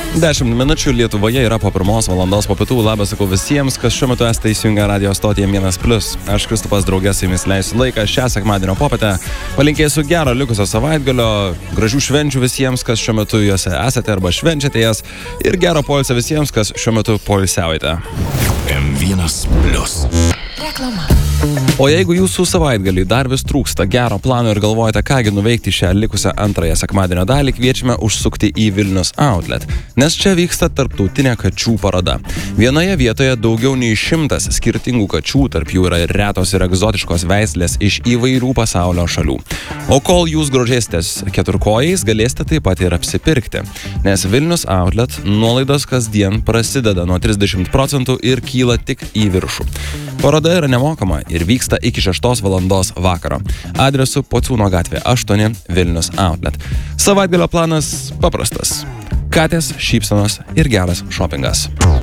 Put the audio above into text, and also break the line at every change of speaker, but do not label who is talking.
10 minučių Lietuvoje yra po 1 valandos po pietų. Labas sakau visiems, kas šiuo metu esate įsijungę radio stotyje 1+. Aš Kristupas draugė su jumis leisiu laiką šią sekmadienio popietę. Palinkėsiu gero likusio savaitgalio, gražių švenčių visiems, kas šiuo metu juose esate arba švenčiate jas, ir gero poilsio visiems, kas šiuo metu poilsiaujate.
M1+.
Reklama.
O jeigu jūsų savaitgalį dar vis trūksta gero plano ir galvojate, kągi nuveikti šią likusią antrąją sekmadienio dalį, kviečiame užsukti į Vilnius Outlet, nes čia vyksta tarptautinė kačių paroda. Vienoje vietoje daugiau nei 100 skirtingų kačių, tarp jų yra ir retos ir egzotiškos veislės iš įvairių pasaulio šalių. O kol jūs grožėsitės keturkojais, galėsite taip pat ir apsipirkti, nes Vilnius Outlet nuolaidos kasdien prasideda nuo 30% ir kyla tik į viršų. Paroda yra nemokama ir vyksta iki 6 valandos vakaro. Adresu Pociūno gatvė 8 Vilnius Outlet. Savaitgalio planas paprastas. Katės, šypsenos ir geras šopingas.